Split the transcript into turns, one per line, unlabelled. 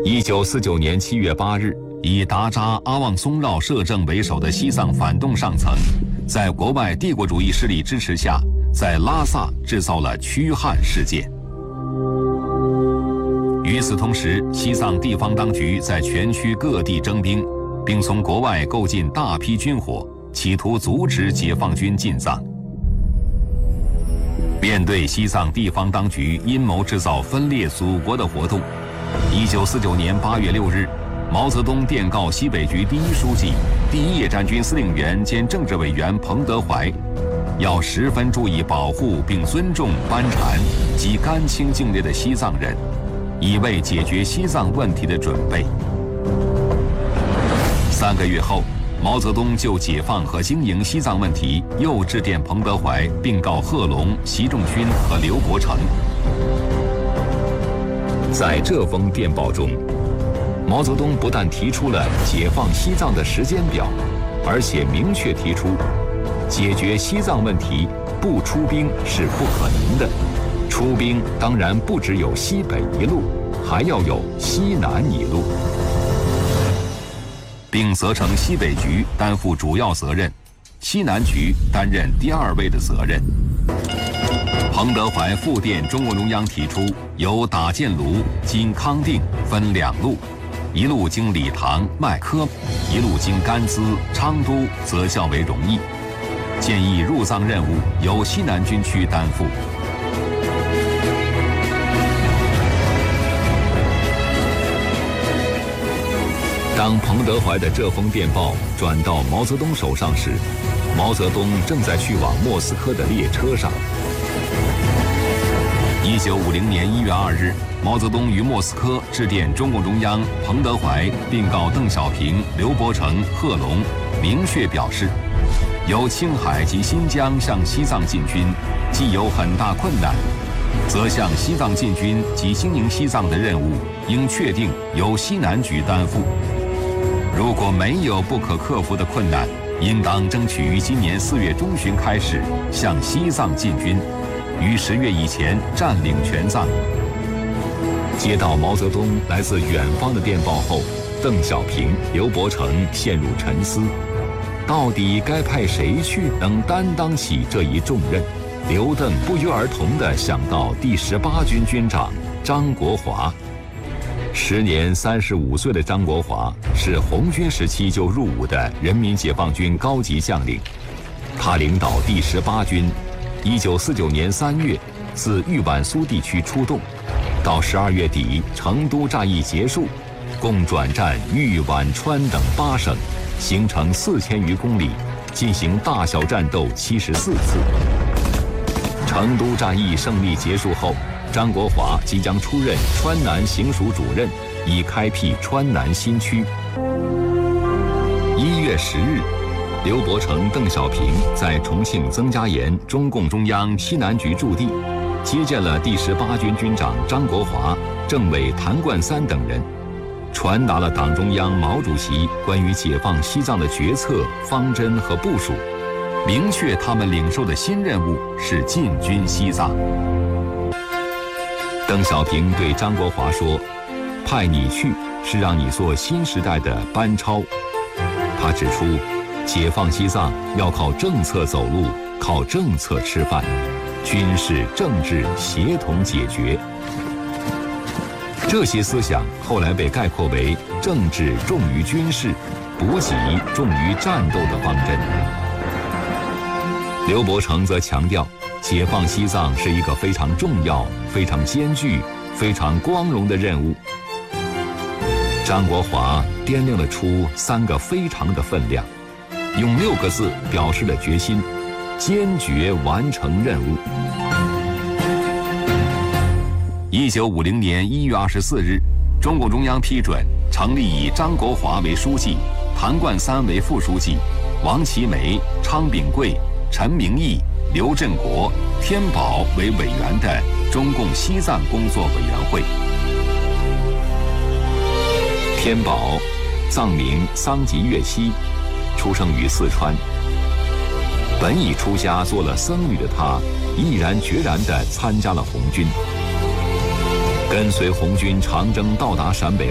1949年7月8日，以达扎阿旺松绕摄政为首的西藏反动上层，在国外帝国主义势力支持下，在拉萨制造了驱汉事件。与此同时，西藏地方当局在全区各地征兵，并从国外购进大批军火，企图阻止解放军进藏。面对西藏地方当局阴谋制造分裂祖国的活动，1949年8月6日，毛泽东电告西北局第一书记、第一野战军司令员兼政治委员彭德怀，要十分注意保护并尊重班禅及甘青境内的西藏人，以为解决西藏问题的准备。3个月后，毛泽东就解放和经营西藏问题又致电彭德怀，并告贺龙、习仲勋和刘伯承。在这封电报中，毛泽东不但提出了解放西藏的时间表，而且明确提出，解决西藏问题不出兵是不可能的，出兵当然不只有西北一路，还要有西南一路，并责成西北局担负主要责任，西南局担任第2位的责任。彭德怀复电中共中央提出，由打箭炉经康定分2路，一路经理塘、麦科，一路经甘孜、昌都，则较为容易。建议入藏任务由西南军区担负。当彭德怀的这封电报转到毛泽东手上时，毛泽东正在去往莫斯科的列车上。1950年1月2日，毛泽东于莫斯科致电中共中央、彭德怀，并告邓小平、刘伯承、贺龙，明确表示，由青海及新疆向西藏进军，既有很大困难，则向西藏进军及经营西藏的任务，应确定由西南局担负。如果没有不可克服的困难，应当争取于今年4月中旬开始向西藏进军，于10月以前占领全藏。接到毛泽东来自远方的电报后，邓小平、刘伯承陷入沉思，到底该派谁去能担当起这一重任？刘邓不约而同地想到第18军军长张国华。时年35岁的张国华是红军时期就入伍的人民解放军高级将领，他领导第18军，1949年3月自豫皖苏地区出动，到12月底成都战役结束，共转战豫皖川等8省，行程4000余公里，进行大小战斗74次。成都战役胜利结束后，张国华即将出任川南行署主任，以开辟川南新区。1月10日，刘伯承、邓小平在重庆曾家岩中共中央西南局驻地，接见了第18军军长张国华、政委谭冠三等人，传达了党中央毛主席关于解放西藏的决策、方针和部署，明确他们领受的新任务是进军西藏。邓小平对张国华说，派你去是让你做新时代的班超。他指出，解放西藏要靠政策走路，靠政策吃饭，军事政治协同解决。这些思想后来被概括为政治重于军事，补给重于战斗的方针。刘伯承则强调，解放西藏是一个非常重要、非常艰巨、非常光荣的任务。张国华掂量了出3个非常的分量，用6个字表示了决心：坚决完成任务。1950年1月24日，中共中央批准成立以张国华为书记、谭冠三为副书记、王其梅、昌秉贵、陈明义、刘振国、天宝为委员的中共西藏工作委员会。天宝，藏名桑吉月希，出生于四川。本已出家做了僧侣的他，毅然决然地参加了红军。跟随红军长征到达陕北